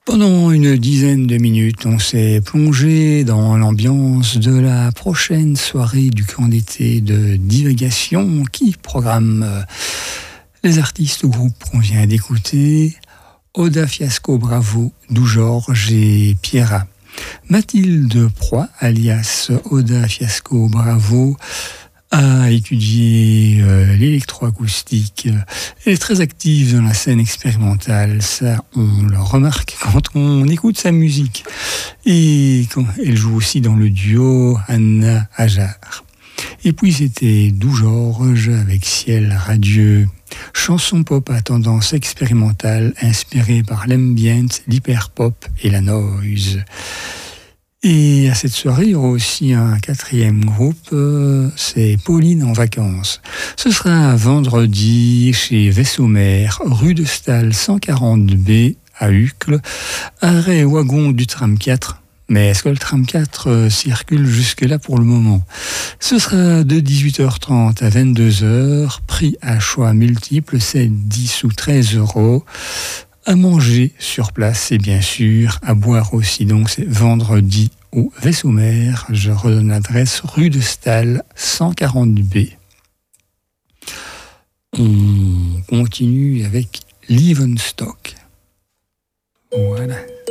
Pendant une dizaine de minutes, on s'est plongé dans l'ambiance de la prochaine soirée du camp d'été de Divagation qui programme les artistes ou groupes qu'on vient d'écouter. Oda Fiasco Bravo, Dou Georges et Pierra. Mathilde Proy, alias Oda Fiasco Bravo, a étudié l'électroacoustique. Elle est très active dans la scène expérimentale, ça on le remarque quand on écoute sa musique. Et quand elle joue aussi dans le duo Anna Hajar. Et puis c'était Dou Georges avec Ciel radieux, chanson pop à tendance expérimentale inspirée par l'ambient, l'hyperpop et la noise. Et à cette soirée, il y aura aussi un quatrième groupe, c'est Pauline en vacances. Ce sera vendredi chez Vaisseau-Mer, rue de Stahl 140B à Uccle, arrêt wagon du tram 4. Mais est-ce que le tram 4 circule jusque-là pour le moment ? Ce sera de 18h30 à 22h, prix à choix multiples, c'est 10 ou 13 euros. À manger sur place et bien sûr à boire aussi. Donc c'est vendredi au Vaisseau-Mer. Je redonne l'adresse rue de Stahl 140B. On continue avec Livenstock. Voilà.